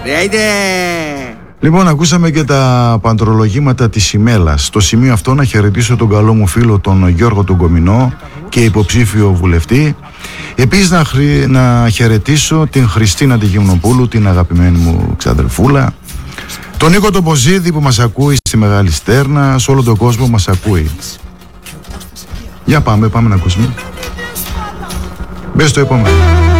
Λοιπόν, ακούσαμε και τα παντρολογήματα της ημέλας. Στο σημείο αυτό να χαιρετήσω τον καλό μου φίλο τον Γιώργο τον Κομινό και υποψήφιο βουλευτή. Επίσης να χαιρετήσω την Χριστίνα τη Γυμνοπούλου, την αγαπημένη μου ξαδερφούλα. Τον Νίκο τον Ποζίδη που μας ακούει στη Μεγάλη Στέρνα, σε όλο τον κόσμο μας ακούει. Για πάμε να ακούσουμε. Μπες στο επόμενο.